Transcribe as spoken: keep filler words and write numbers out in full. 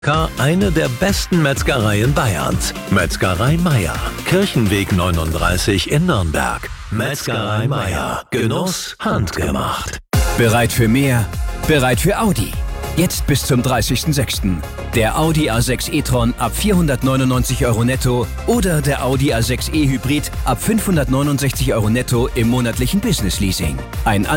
Eine der besten Metzgereien Bayerns. Metzgerei Meier. Kirchenweg neununddreißig in Nürnberg. Metzgerei Meier. Genuss handgemacht. Bereit für mehr? Bereit für Audi. Jetzt bis zum dreißigsten sechsten Der Audi A sechs e-tron ab vierhundertneunundneunzig Euro netto oder der Audi A sechs e Hybrid ab fünfhundertneunundsechzig Euro netto im monatlichen Business Leasing. Ein